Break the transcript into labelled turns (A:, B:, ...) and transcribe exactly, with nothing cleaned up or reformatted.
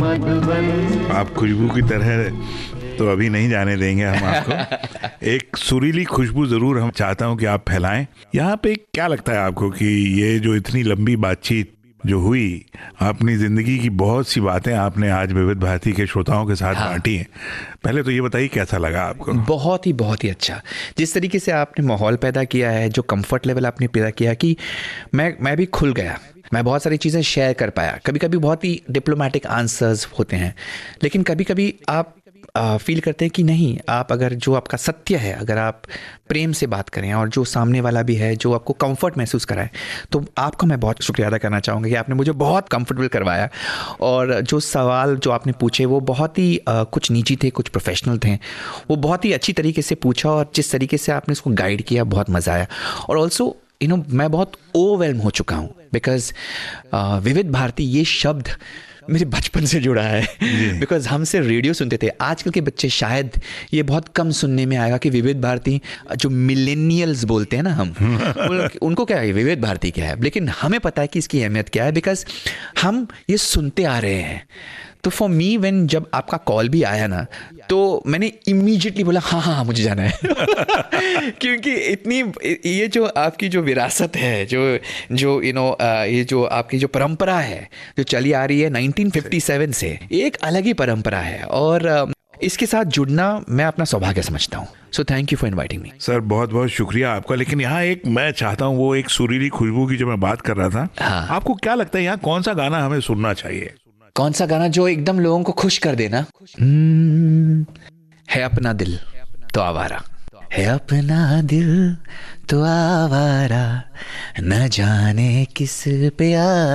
A: आप खुशबू की तरह तो अभी नहीं जाने देंगे हम आपको। एक सुरीली खुशबू जरूर हम चाहता हूं कि आप फैलाएं। यहाँ पे क्या लगता है आपको कि ये जो इतनी लंबी बातचीत जो हुई, अपनी जिंदगी की बहुत सी बातें आपने आज विविध भारती के श्रोताओं के साथ
B: हाँ।
A: बांटी हैं। पहले तो ये बताइए कैसा लगा आपको?
B: बहुत ही बहुत ही अच्छा। जिस तरीके से आपने माहौल पैदा किया है, जो कंफर्ट लेवल आपने पैदा किया कि मैं मैं भी खुल गया, मैं बहुत सारी चीज़ें शेयर कर पाया। कभी कभी बहुत ही डिप्लोमेटिक आंसर्स होते हैं, लेकिन कभी कभी आप फील करते हैं कि नहीं, आप अगर जो आपका सत्य है, अगर आप प्रेम से बात करें और जो सामने वाला भी है जो आपको कंफर्ट महसूस कराए, तो आपका मैं बहुत शुक्रिया अदा करना चाहूँगा कि आपने मुझे बहुत कंफर्टेबल करवाया। और जो सवाल जो आपने पूछे वो बहुत ही आ, कुछ निजी थे, कुछ प्रोफेशनल थे, वो बहुत ही अच्छी तरीके से पूछा और जिस तरीके से आपने उसको गाइड किया बहुत मज़ा आया। और ऑल्सो यू नो मैं बहुत ओवरवेल्म हो चुका हूँ बिकॉज विविध भारती ये शब्द मेरे बचपन से जुड़ा है। बिकॉज हम से रेडियो सुनते थे। आजकल के बच्चे शायद ये बहुत कम सुनने में आएगा कि विविध भारती, जो मिलेनियल्स बोलते हैं ना हम, उनको क्या है विविध भारती क्या है, लेकिन हमें पता है कि इसकी अहमियत क्या है बिकॉज हम ये सुनते आ रहे हैं। तो फॉर मी व्हेन जब आपका कॉल भी आया ना, तो मैंने इमीडिएटली बोला हाँ हाँ हाँ मुझे जाना है। क्योंकि इतनी ये जो आपकी जो विरासत है, जो जो यू नो ये जो आपकी जो परंपरा है जो चली आ रही है नाइनटीन फिफ्टी सेवन से, एक अलग ही परंपरा है और uh, इसके साथ जुड़ना मैं अपना सौभाग्य समझता हूँ। So thank you for inviting me.
A: Sir बहुत बहुत शुक्रिया आपका। लेकिन यहाँ एक मैं चाहता हूँ, वो एक सुरीली खुशबू की जो मैं बात कर रहा था,
B: हाँ।
A: आपको क्या लगता है यहाँ कौन सा गाना हमें सुनना चाहिए?
B: कौन सा गाना जो एकदम लोगों को खुश कर देना? hmm, है अपना दिल तो आवारा, है अपना दिल तो आवारा, न जाने किस पे आ